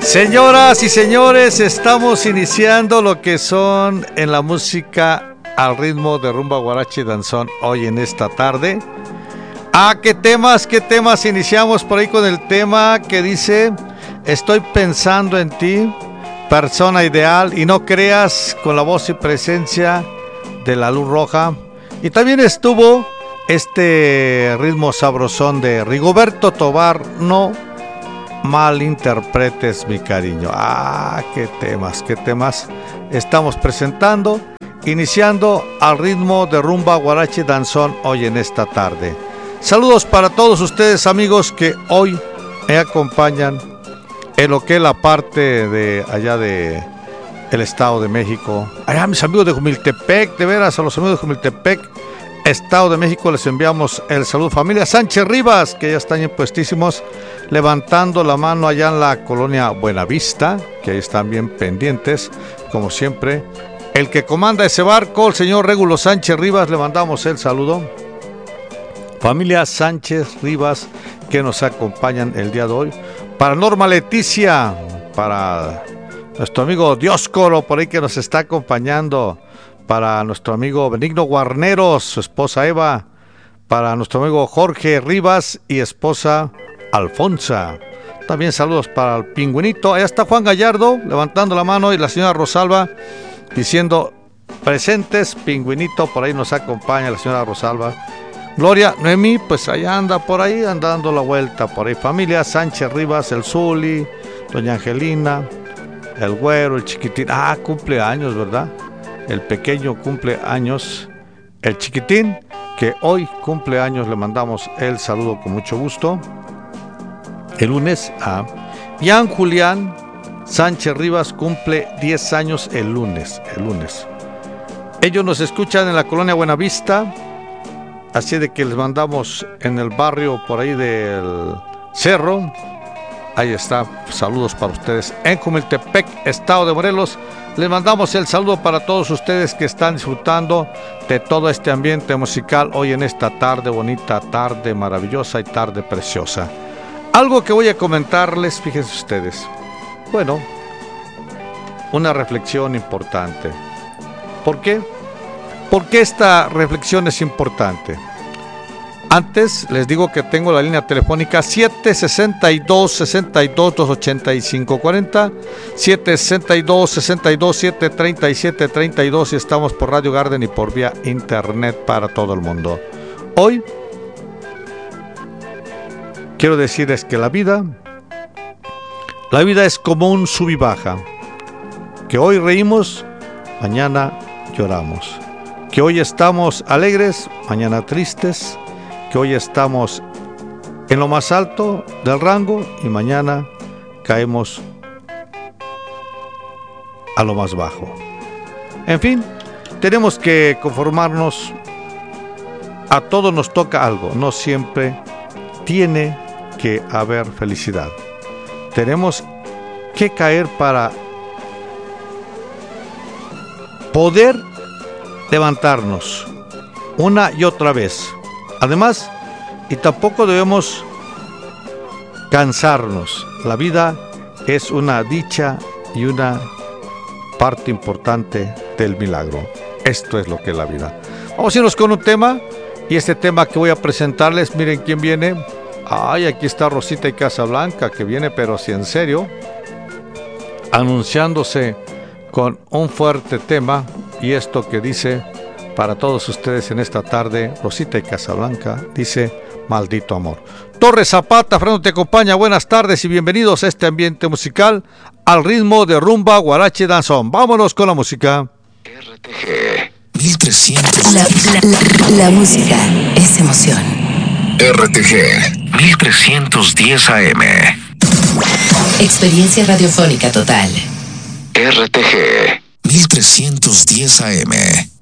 Señoras y señores, estamos iniciando lo que son en la música al ritmo de rumba, guarache y danzón hoy en esta tarde. ¿Qué temas iniciamos por ahí con el tema que dice: estoy pensando en ti, persona ideal, y no creas, con la voz y presencia de La Luz Roja. Y también estuvo este ritmo sabrosón de Rigoberto Tobar, No malinterpretes mi cariño. Qué temas estamos presentando, iniciando al ritmo de rumba, guarache y danzón hoy en esta tarde. Saludos para todos ustedes, amigos, que hoy me acompañan en lo que es la parte de allá de el Estado de México. Allá mis amigos de Jumiltepec, de veras, a los amigos de Jumiltepec, Estado de México, les enviamos el saludo. Familia Sánchez Rivas, que ya están bien puestísimos, levantando la mano allá en la colonia Buenavista, que ahí están bien pendientes, como siempre. El que comanda ese barco, el señor Régulo Sánchez Rivas, le mandamos el saludo. Familia Sánchez Rivas, que nos acompañan el día de hoy. Para Norma Leticia, para nuestro amigo Dioscoro, por ahí que nos está acompañando. Para nuestro amigo Benigno Guarneros, su esposa Eva. Para nuestro amigo Jorge Rivas y esposa Alfonsa. También saludos para el Pingüinito. Allá está Juan Gallardo levantando la mano, y la señora Rosalba diciendo presentes. Pingüinito, por ahí nos acompaña la señora Rosalba. Gloria Noemí, pues allá anda por ahí, andando la vuelta por ahí. Familia Sánchez Rivas, el Zuli, doña Angelina, el Güero, el Chiquitín. Cumple años, ¿verdad? El pequeño cumple años, el Chiquitín, que hoy cumple años, le mandamos el saludo con mucho gusto. El lunes a Ian Julián Sánchez Rivas, cumple 10 años el lunes. Ellos nos escuchan en la colonia Buenavista, así de que les mandamos en el barrio por ahí del Cerro. Ahí está, saludos para ustedes. En Jumiltepec, Estado de Morelos, les mandamos el saludo para todos ustedes que están disfrutando de todo este ambiente musical hoy en esta tarde, bonita tarde, maravillosa y tarde preciosa. Algo que voy a comentarles, fíjense ustedes. Bueno, una reflexión importante. ¿Por qué? ¿Por qué esta reflexión es importante? Antes les digo que tengo la línea telefónica 762-62-285-40, 762-62-737-32, y estamos por Radio Garden y por vía internet para todo el mundo. Hoy quiero decirles que la vida es como un sub y baja, que hoy reímos, mañana lloramos, que hoy estamos alegres, mañana tristes, que hoy estamos en lo más alto del rango y mañana caemos a lo más bajo. En fin, tenemos que conformarnos. A todos nos toca algo, no siempre tiene que haber felicidad. Tenemos que caer para poder levantarnos una y otra vez. Además, y tampoco debemos cansarnos. La vida es una dicha y una parte importante del milagro. Esto es lo que es la vida. Vamos a irnos con un tema, y este tema que voy a presentarles, miren quién viene. Aquí está Rosita y Casablanca, que viene, pero sí en serio, anunciándose con un fuerte tema, y esto que dice para todos ustedes en esta tarde, Rosita y Casablanca, dice: Maldito Amor. Torres Zapata, Fernando te acompaña. Buenas tardes y bienvenidos a este ambiente musical al ritmo de rumba, guarache, danzón. Vámonos con la música. RTG 1300. La música es emoción. RTG 1310 AM. Experiencia radiofónica total. RTG 1310 AM.